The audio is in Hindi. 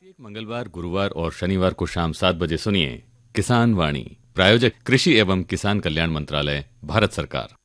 प्रत्येक मंगलवार, गुरुवार और शनिवार को शाम 7 बजे सुनिए किसान वाणी। प्रायोजक कृषि एवं किसान कल्याण मंत्रालय, भारत सरकार।